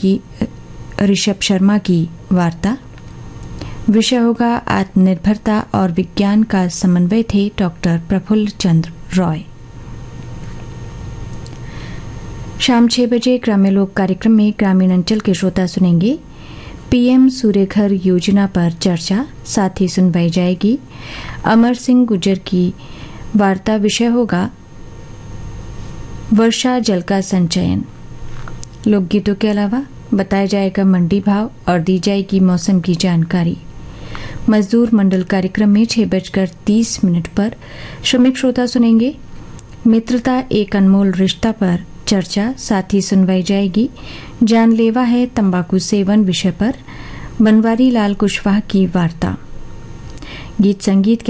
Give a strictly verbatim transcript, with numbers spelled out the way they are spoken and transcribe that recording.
की ऋषभ शर्मा की वार्ता। विषय होगा आत्मनिर्भरता और विज्ञान का समन्वय थे डॉक्टर प्रफुल्ल चंद्र रॉय। शाम छह बजे ग्राम्य लोक कार्यक्रम में ग्रामीण अंचल के श्रोता सुनेंगे पीएम सूर्यघर योजना पर चर्चा, साथ ही सुनवाई जाएगी अमर सिंह गुर्जर की वार्ता। विषय होगा वर्षा जल का संचयन। लोकगीतों के अलावा बताया जाएगा मंडी भाव और दी जाएगी मौसम की जानकारी। मजदूर मंडल कार्यक्रम में छह बजकर तीस मिनट पर श्रमिक श्रोता सुनेंगे मित्रता एक अनमोल रिश्ता पर चर्चा, साथ ही सुनवाई जाएगी जानलेवा है तंबाकू सेवन विषय पर बनवारी लाल कुशवाहा की वार्ता। गीत संगीत के